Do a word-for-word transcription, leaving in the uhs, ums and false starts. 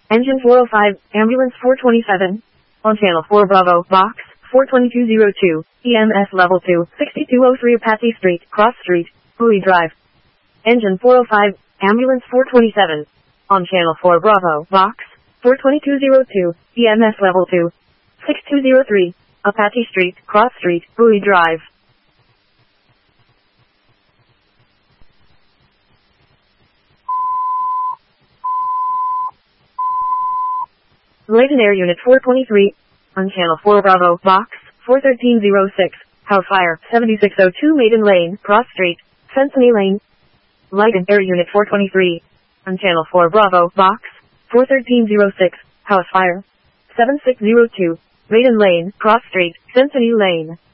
Engine four oh five, Ambulance four twenty-seven. On Channel four Bravo, Box four twenty-two oh two, E M S Level two, sixty-two oh three Apache Street, Cross Street, Bowie Drive. Engine four oh five, Ambulance four twenty-seven. On Channel four Bravo, Box four twenty-two oh two, E M S Level two, sixty-two oh three, Apache Street, Cross Street, Bowie Drive. Malaysian Air Unit four twenty-three. On Channel four Bravo, Box four thirteen oh six, House Fire, seventy-six oh two Maiden Lane, Cross Street, Sensony Lane. Lighton Air Unit four twenty-three. On Channel four Bravo, Box four thirteen oh six, House Fire, seventy-six oh two, Maiden Lane, Cross Street, Sensony Lane.